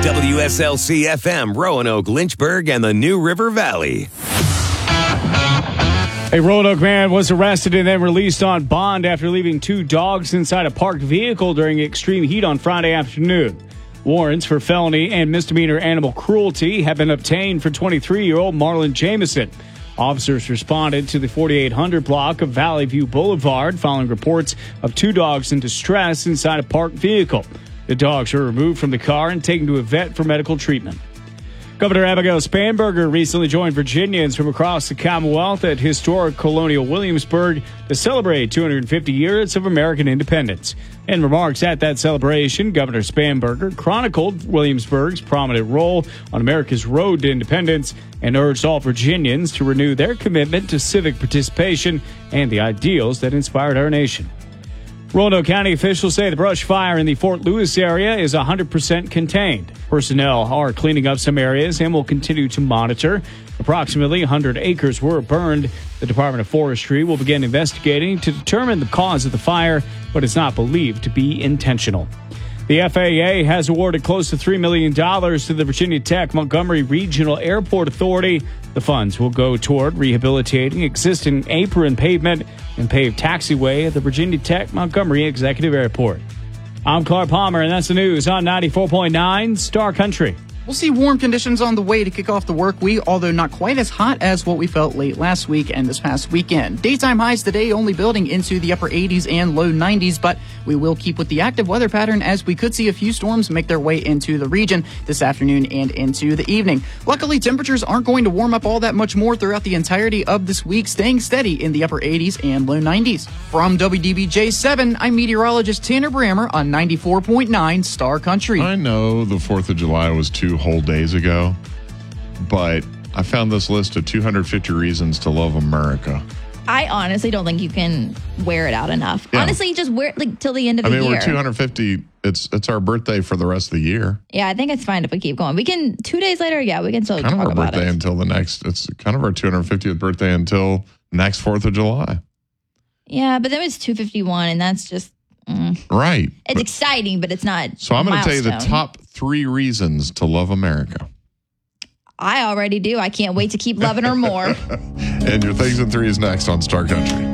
WSLC FM, Roanoke, Lynchburg, and the New River Valley. A Roanoke man was arrested and then released on bond after leaving 2 dogs inside a parked vehicle during extreme heat on Friday afternoon. Warrants for felony and misdemeanor animal cruelty have been obtained for 23-year-old Marlon Jameson. Officers responded to the 4800 block of Valley View Boulevard following reports of 2 dogs in distress inside a parked vehicle. The dogs were removed from the car and taken to a vet for medical treatment. Governor Abigail Spanberger recently joined Virginians from across the Commonwealth at historic Colonial Williamsburg to celebrate 250 years of American independence. In remarks at that celebration, Governor Spanberger chronicled Williamsburg's prominent role on America's road to independence and urged all Virginians to renew their commitment to civic participation and the ideals that inspired our nation. Roanoke County officials say the brush fire in the Fort Lewis area is 100% contained. Personnel are cleaning up some areas and will continue to monitor. Approximately 100 acres were burned. The Department of Forestry will begin investigating to determine the cause of the fire, but it's not believed to be intentional. The FAA has awarded close to $3 million to the Virginia Tech Montgomery Regional Airport Authority. The funds will go toward rehabilitating existing apron pavement and paved taxiway at the Virginia Tech Montgomery Executive Airport. I'm Clark Palmer, and that's the news on 94.9 Star Country. We'll see warm conditions on the way to kick off the work week, although not quite as hot as what we felt late last week and this past weekend. Daytime highs today only building into the upper 80s and low 90s, but we will keep with the active weather pattern as we could see a few storms make their way into the region this afternoon and into the evening. Luckily, temperatures aren't going to warm up all that much more throughout the entirety of this week, staying steady in the upper 80s and low 90s. From WDBJ7, I'm meteorologist Tanner Brammer on 94.9 Star Country. I know the 4th of July was 2 whole days ago, but I found this list of 250 reasons to love America. I honestly don't think you can wear it out enough. Yeah. Honestly, just wear it till the end of the year. We're 250. It's our birthday for the rest of the year. Yeah, I think it's fine if we keep going. We can 2 days later. Yeah, we can still talk about it. Kind of our birthday until the next. It's kind of our 250th birthday until next 4th of July. Yeah, but then it's 251, and that's just. Right. It's exciting, but it's not. So I'm going to tell you the top 3 reasons to love America. I already do. I can't wait to keep loving her more. And your Things in 3 is next on Star Country.